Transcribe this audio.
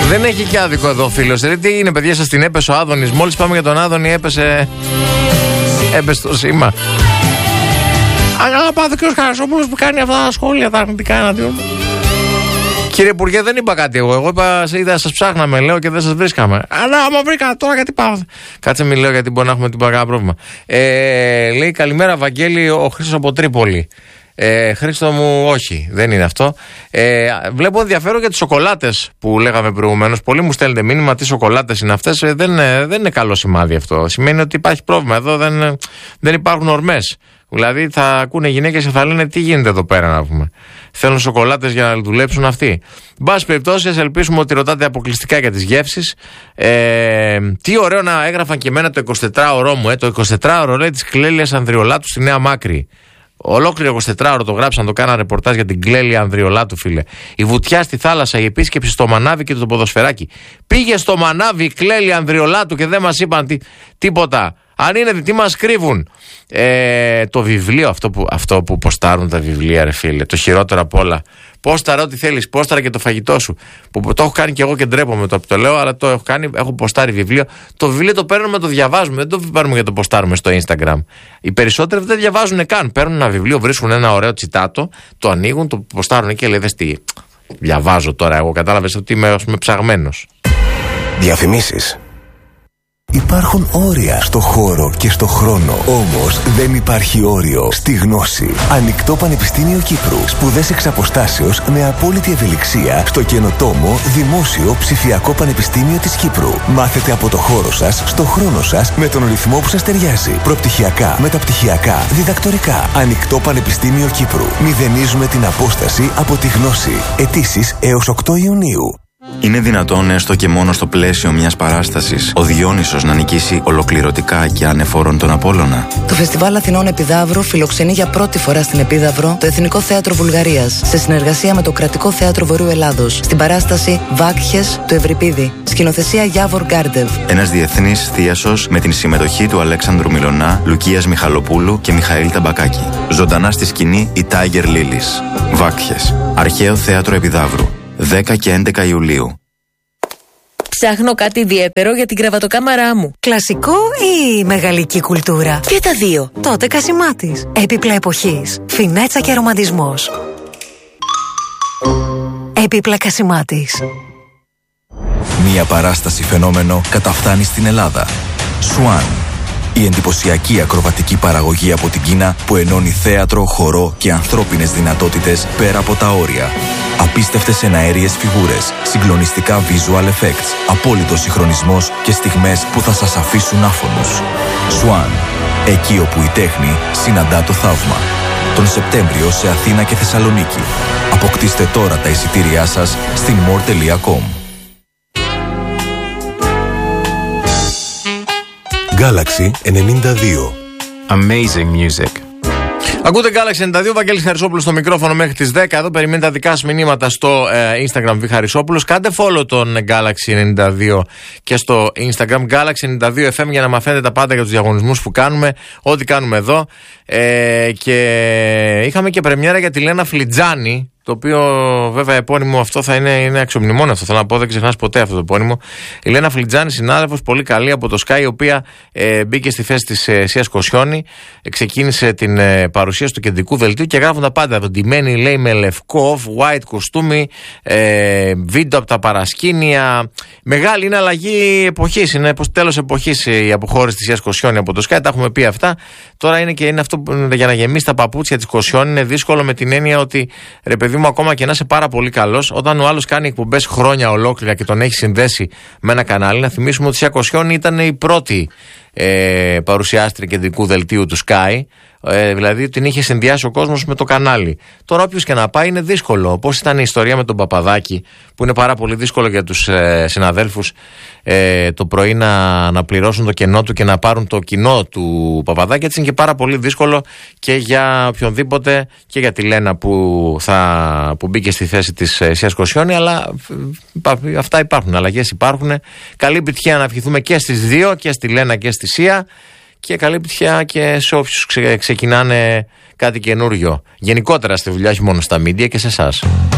Δεν έχει και άδικο εδώ ο φίλος. Τι είναι, παιδιά, σας την έπεσε ο Άδωνης? Μόλις πάμε για τον Άδωνη έπεσε το σήμα. Αλλά πάθε και ο Χαρισόπουλος που κάνει αυτά τα σχόλια, τα αρνητικά εναντίον. Κύριε Υπουργέ, δεν είπα κάτι εγώ. Εγώ είπα, είδα, σας ψάχναμε, λέω, και δεν σας βρίσκαμε. Αλλά άμα βρήκα τώρα, γιατί πάω. Κάτσε, μην λέω, γιατί μπορεί να έχουμε τίποτα πρόβλημα. Λέει, καλημέρα, Βαγγέλη, ο Χρήστος από Τρίπολη. Χρήστο μου, όχι, δεν είναι αυτό. Βλέπω ενδιαφέρον για τις σοκολάτες που λέγαμε προηγουμένως. Πολλοί μου στέλνετε μήνυμα τι σοκολάτες είναι αυτές. Δεν είναι καλό σημάδι αυτό. Σημαίνει ότι υπάρχει πρόβλημα. Εδώ δεν υπάρχουν ορμές. Δηλαδή θα ακούνε γυναίκες και θα λένε τι γίνεται εδώ πέρα, να πούμε. Θέλουν σοκολάτες για να δουλέψουν αυτοί. Μπας περιπτώσει, ελπίσουμε ότι ρωτάτε αποκλειστικά για τις γεύσεις. Τι ωραίο να έγραφαν και εμένα το 24ωρο μου. Το 24ωρο, λέει, της Κλέλιας Ανδριολάτου στη Νέα Μάκρη. Ολόκληρο 24ωρο το γράψαν, το κάνα ρεπορτάζ για την Κλέλια Ανδριολάτου, φίλε. Η βουτιά στη θάλασσα, η επίσκεψη στο μανάβι και το ποδοσφαιράκι. Πήγε στο μανάβι η Κλέλια Ανδριολάτου και δεν μας είπαν τίποτα. Αν είναι, τι μας κρύβουν. Το βιβλίο, αυτό που ποστάρουν τα βιβλία, ρε φίλε, το χειρότερο απ' όλα. Πόσταρα ό,τι θέλεις, πόσταρα και το φαγητό σου. Που το έχω κάνει και εγώ και ντρέπομαι το που το λέω, αλλά το έχω κάνει, έχω ποστάρει βιβλίο. Το βιβλίο το παίρνουμε, το διαβάζουμε, δεν το παίρνουμε για το ποστάρουμε στο Instagram. Οι περισσότεροι δεν διαβάζουν καν. Παίρνουν ένα βιβλίο, βρίσκουν ένα ωραίο τσιτάτο, το ανοίγουν, το ποστάρουν και λέει, δες τι διαβάζω τώρα εγώ, κατάλαβες ότι είμαι ψαγμένος. Διαφημίσεις. Υπάρχουν όρια στο χώρο και στο χρόνο. Όμως δεν υπάρχει όριο στη γνώση. Ανοιχτό Πανεπιστήμιο Κύπρου. Σπουδές εξ αποστάσεως με απόλυτη ευελιξία στο καινοτόμο Δημόσιο Ψηφιακό Πανεπιστήμιο της Κύπρου. Μάθετε από το χώρο σας, στο χρόνο σας, με τον ρυθμό που σας ταιριάζει. Προπτυχιακά, μεταπτυχιακά, διδακτορικά. Ανοιχτό Πανεπιστήμιο Κύπρου. Μηδενίζουμε την απόσταση από τη γνώση. Αιτήσεις έως 8 Ιουνίου. Είναι δυνατόν, έστω και μόνο στο πλαίσιο μιας παράστασης, ο Διόνυσος να νικήσει ολοκληρωτικά και ανεφόρον τον Απόλλωνα? Το Φεστιβάλ Αθηνών Επιδαύρου φιλοξενεί για πρώτη φορά στην Επίδαυρο το Εθνικό Θέατρο Βουλγαρίας, σε συνεργασία με το Κρατικό Θέατρο Βορείου Ελλάδος, στην παράσταση Βάκχες του Ευρυπίδη, σκηνοθεσία Γιάβορ Γκάρντεβ. Ένας διεθνής θίασος με την συμμετοχή του Αλέξανδρου Μιλωνά, Λουκίας Μιχαλοπούλου και Μιχαήλ Ταμπακάκη. Ζωντανά στη σκηνή η Tiger Lilies. Βάκχες. Αρχαίο Θέατρο Επιδαύρου. 10 και 11 Ιουλίου. Ψάχνω κάτι ιδιαίτερο για την κρεβατοκάμαρά μου. Κλασικό ή μεγαλική κουλτούρα? Και τα δύο. Τότε Κασιμάτης. Έπιπλα εποχής. Φινέτσα και ρομαντισμός. Έπιπλα Κασιμάτης. Μία παράσταση φαινόμενο καταφθάνει στην Ελλάδα. Swan. Η εντυπωσιακή ακροβατική παραγωγή από την Κίνα που ενώνει θέατρο, χορό και ανθρώπινες δυνατότητες πέρα από τα όρια. Απίστευτες εναέριες φιγούρες, συγκλονιστικά visual effects, απόλυτος συγχρονισμός και στιγμές που θα σας αφήσουν άφωνους. Swan. Εκεί όπου η τέχνη συναντά το θαύμα. Τον Σεπτέμβριο σε Αθήνα και Θεσσαλονίκη. Αποκτήστε τώρα τα εισιτήριά σας στην more.com. Galaxy 92. Amazing music. Ακούτε Galaxy 92, Βαγγέλης Χαρισόπουλος στο μικρόφωνο μέχρι τις 10. Εδώ περιμένετε τα δικά σας μηνύματα στο Instagram Β Χαρισόπουλος. Κάντε follow τον Galaxy 92 και στο Instagram Galaxy 92 FM για να μαθαίνετε τα πάντα για τους διαγωνισμούς που κάνουμε, ό,τι κάνουμε εδώ. Και είχαμε και πρεμιέρα για τη Λένα Φλιτζάνη, το οποίο βέβαια επώνυμο αυτό θα είναι αξιομνημόνιο. Αυτό θέλω να πω, δεν ξεχνάς ποτέ αυτό το επώνυμο. Η Λένα Φλιτζάνη, συνάδελφος, πολύ καλή από το Sky, η οποία μπήκε στη θέση της Σίας Κοσιόνη, ξεκίνησε την παρουσίαση του κεντρικού δελτίου και γράφουν τα πάντα. Ντυμένη, λέει, με λευκό, off-white κοστούμι, βίντεο από τα παρασκήνια. Μεγάλη είναι αλλαγή εποχής. Είναι τέλος εποχής η αποχώρηση της Σίας Κοσιόνη από το Sky. Τα έχουμε πει αυτά. Τώρα είναι αυτό που για να γεμίσει τα παπούτσια της Κοσιόνη είναι δύσκολο, με την έννοια ότι, ρε παιδί μου, ακόμα και να είσαι πάρα πολύ καλός, όταν ο άλλος κάνει εκπομπές χρόνια ολόκληρα και τον έχει συνδέσει με ένα κανάλι, να θυμίσουμε ότι η Σία Κοσιόνη ήταν η πρώτη παρουσιάστρια κεντρικού δελτίου του Sky. Δηλαδή την είχε συνδυάσει ο κόσμος με το κανάλι. Τώρα όποιος και να πάει είναι δύσκολο. Πώς ήταν η ιστορία με τον Παπαδάκη, που είναι πάρα πολύ δύσκολο για τους συναδέλφους το πρωί να πληρώσουν το κενό του και να πάρουν το κοινό του Παπαδάκη. Έτσι είναι και πάρα πολύ δύσκολο και για οποιονδήποτε, και για τη Λένα που μπήκε στη θέση της Σίας Κοσιόνη. Αλλά αυτά υπάρχουν, αλλαγές υπάρχουν. Καλή επιτυχία να ευχηθούμε και στις δύο, και στη Λένα και στη Σία. Και καλή επιτυχία και σε όποιους ξεκινάνε κάτι καινούριο. Γενικότερα στη δουλειά, όχι μόνο στα media, και σε εσάς.